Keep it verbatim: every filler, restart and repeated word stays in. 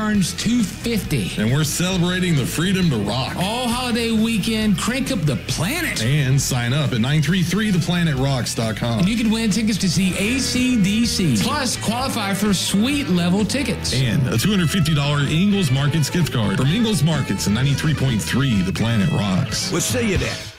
Barnes two fifty. And we're celebrating the freedom to rock. All holiday weekend, crank up the planet. And sign up at nine three three the planet rocks dot com. And you can win tickets to see A C D C. Plus, qualify for suite level tickets. And a two hundred fifty dollars Ingles Markets gift card from Ingles Markets and ninety-three point three The Planet Rocks. We'll see you there.